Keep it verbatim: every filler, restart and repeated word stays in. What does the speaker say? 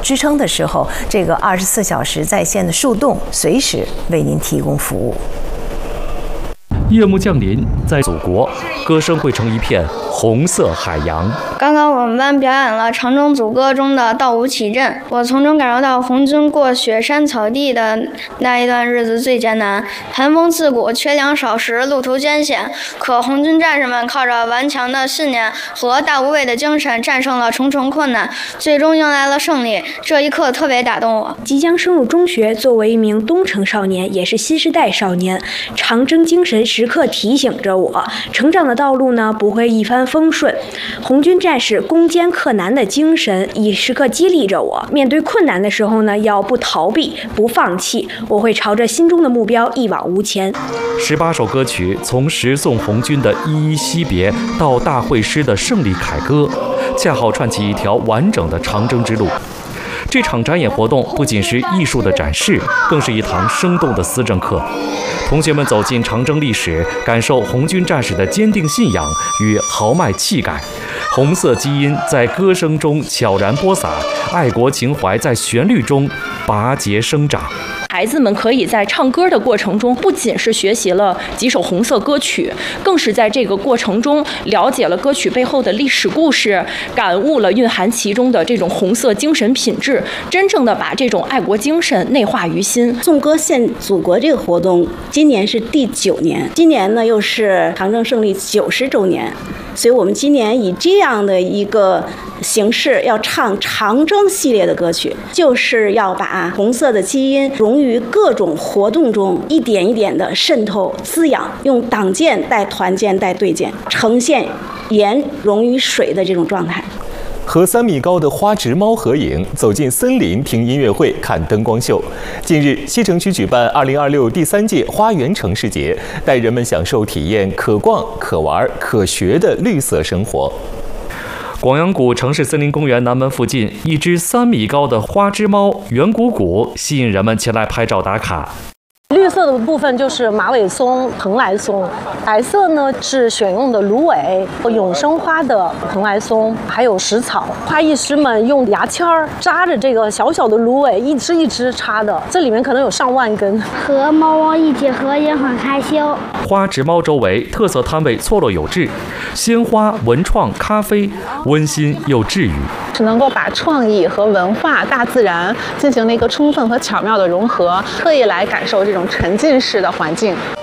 支撑的时候，这个二十四小时在线的树洞随时为您提供服务。 夜幕降临，在祖国，歌声汇成一片红色海洋。 刚刚我们班表演了《长征组歌》中的《道无起阵》，我从中感受到红军过雪山草地的那一段日子最艰难，寒风刺骨，缺粮少食，路途艰险。可红军战士们靠着顽强的信念和大无畏的精神，战胜了重重困难，最终迎来了胜利。这一刻特别打动我。 即将升入中学，作为一名东城少年，也是新时代少年，长征精神时刻提醒着我，成长的道路呢不会一帆风顺。红军战士攻坚克难的精神已时刻激励着我，面对困难的时候呢，要不逃避，不放弃，我会朝着心中的目标一往无前。 十八首歌曲，从十送红军的依依惜别到大会师的胜利凯歌，恰好串起一条完整的长征之路。这场展演活动不仅是艺术的展示，更是一堂生动的思政课。同学们走进长征历史，感受红军战士的坚定信仰与豪迈气概。红色基因在歌声中悄然播撒，爱国情怀在旋律中拔节生长。 孩子们可以在唱歌的过程中，不仅是学习了几首红色歌曲，更是在这个过程中了解了歌曲背后的历史故事，感悟了蕴含其中的这种红色精神品质，真正的把这种爱国精神内化于心。 颂歌献祖国这个活动，今年是第九年，今年呢又是长征胜利九十周年，所以我们今年以这样的一个形式要唱长征系列的歌曲，就是要把红色的基因融于各种活动中，一点一点的渗透滋养，用党建带团建带队建，呈现盐溶于水的这种状态。 和三米高的花植猫合影，走进森林听音乐会看灯光秀。近日，西城区举办二零二六第三届花园城市节，带人们享受体验可逛、可玩、可学的绿色生活。 广阳谷城市森林公园南门附近，一只三米高的花之猫圆鼓鼓吸引人们前来拍照打卡。 绿色的部分就是马尾松、蓬莱松，白色呢是选用的芦苇和永生花的蓬莱松，还有石草。花艺师们用牙签儿扎着这个小小的芦苇，一支一支插的，这里面可能有上万根。 和猫猫一起合影很开心。 花植猫周围特色摊位错落有致，鲜花、文创、咖啡，温馨又治愈。 是能够把创意和文化、大自然进行了一个充分和巧妙的融合，特意来感受这种沉浸式的环境。